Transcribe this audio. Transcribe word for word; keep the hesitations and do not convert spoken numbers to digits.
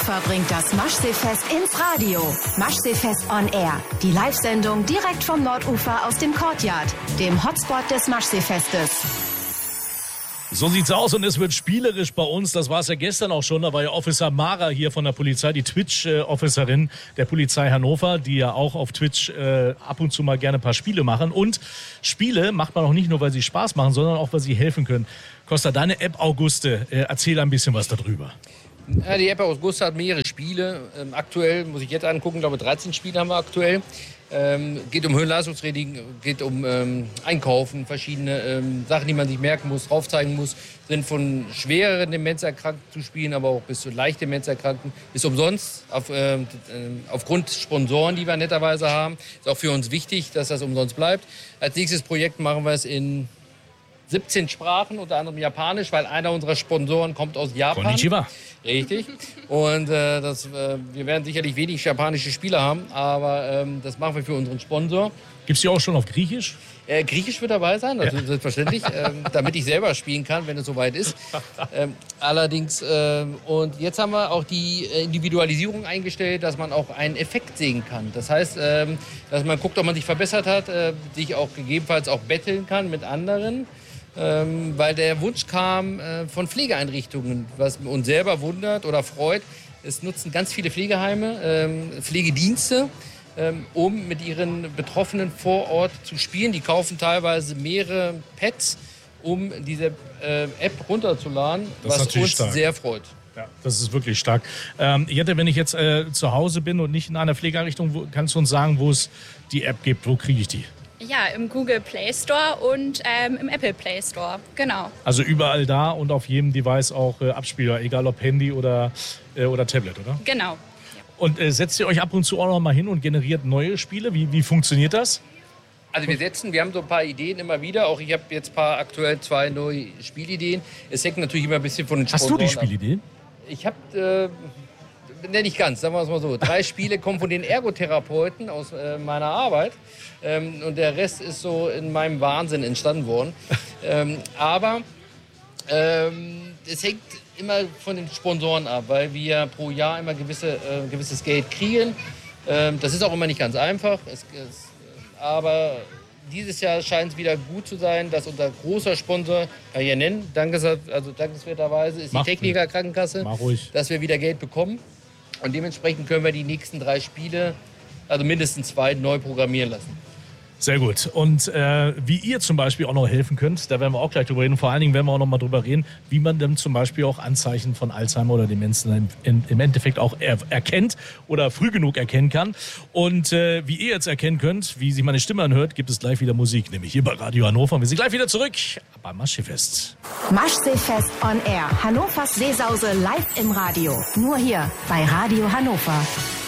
Hannover bringt das Maschseefest ins Radio. Maschseefest on Air. Die Live-Sendung direkt vom Nordufer aus dem Courtyard, dem Hotspot des Maschseefestes. So sieht's aus und es wird spielerisch bei uns. Das war es ja gestern auch schon. Da war ja Officer Mara hier von der Polizei, die Twitch-Officerin der Polizei Hannover, die ja auch auf Twitch äh, ab und zu mal gerne ein paar Spiele machen. Und Spiele macht man auch nicht nur, weil sie Spaß machen, sondern auch, weil sie helfen können. Costa, deine App Auguste, äh, erzähl ein bisschen was darüber. Ja, die App Auguste hat mehrere Spiele. Ähm, aktuell, muss ich jetzt angucken, glaube dreizehn Spiele haben wir aktuell. Ähm, geht um Höhenleistungstraining, geht um ähm, Einkaufen, verschiedene ähm, Sachen, die man sich merken muss, aufzeigen muss. Sind von schwereren Demenzerkrankten zu spielen, aber auch bis zu leicht Demenzerkrankten. Ist umsonst, auf, äh, aufgrund Sponsoren, die wir netterweise haben. Ist auch für uns wichtig, dass das umsonst bleibt. Als nächstes Projekt machen wir es in siebzehn Sprachen, unter anderem Japanisch, weil einer unserer Sponsoren kommt aus Japan. Konnichiwa. Richtig. Und äh, das, äh, wir werden sicherlich wenig japanische Spieler haben, aber ähm, das machen wir für unseren Sponsor. Gibt's die auch schon auf Griechisch? Äh, Griechisch wird dabei sein, also ja. Selbstverständlich, ähm, damit ich selber spielen kann, wenn es soweit ist. Ähm, allerdings, äh, und jetzt haben wir auch die Individualisierung eingestellt, dass man auch einen Effekt sehen kann. Das heißt, ähm, dass man guckt, ob man sich verbessert hat, äh, sich auch gegebenenfalls auch betteln kann mit anderen. Ähm, weil der Wunsch kam äh, von Pflegeeinrichtungen, was uns selber wundert oder freut. Es nutzen ganz viele Pflegeheime, ähm, Pflegedienste, ähm, um mit ihren Betroffenen vor Ort zu spielen. Die kaufen teilweise mehrere Pads, um diese äh, App runterzuladen, das was uns stark. sehr freut. Ja, das ist wirklich stark. Ähm, Jette, wenn ich jetzt äh, zu Hause bin und nicht in einer Pflegeeinrichtung, wo, kannst du uns sagen, wo es die App gibt? Wo kriege ich die? Ja, im Google Play Store und ähm, im Apple Play Store, genau. Also überall da und auf jedem Device auch äh, abspielbar, egal ob Handy oder, äh, oder Tablet, oder? Genau. Ja. Und äh, setzt ihr euch ab und zu auch noch mal hin und generiert neue Spiele? Wie, wie funktioniert das? Also wir setzen, wir haben so ein paar Ideen immer wieder. Auch ich habe jetzt paar aktuell zwei neue Spielideen. Es hängt natürlich immer ein bisschen von den Sponsoren ab. Hast du die Spielideen? Ich habe... Äh, Ne, nicht ganz, sagen wir es mal so. Drei Spiele kommen von den Ergotherapeuten aus äh, meiner Arbeit. Ähm, und der Rest ist so in meinem Wahnsinn entstanden worden. ähm, aber ähm, es hängt immer von den Sponsoren ab, weil wir pro Jahr immer gewisse, äh, gewisses Geld kriegen. Ähm, das ist auch immer nicht ganz einfach. Es, es, aber dieses Jahr scheint es wieder gut zu sein, dass unser großer Sponsor, kann ich ja nennen, dankes, also dankenswerterweise, ist die Techniker Krankenkasse, Mach ruhig. dass wir wieder Geld bekommen. Und dementsprechend können wir die nächsten drei Spiele, also mindestens zwei, neu programmieren lassen. Sehr gut. Und äh, wie ihr zum Beispiel auch noch helfen könnt, da werden wir auch gleich drüber reden. Vor allen Dingen werden wir auch noch mal drüber reden, wie man dann zum Beispiel auch Anzeichen von Alzheimer oder Demenz im, in, im Endeffekt auch er, erkennt oder früh genug erkennen kann. Und äh, wie ihr jetzt erkennen könnt, wie sich meine Stimme anhört, gibt es gleich wieder Musik, nämlich hier bei Radio Hannover. Wir sind gleich wieder zurück beim Maschseefest. Maschseefest on Air. Hannovers Seesause live im Radio. Nur hier bei Radio Hannover.